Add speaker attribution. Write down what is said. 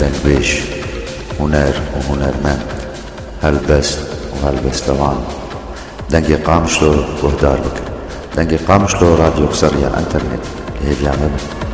Speaker 1: دنگ بيش هنر وهنرمند، هلبست وهلبستوان. دنگی قامشلو گهدار بکن، دنگی قامشلو رادیو سريع انترنت هيريا مبن.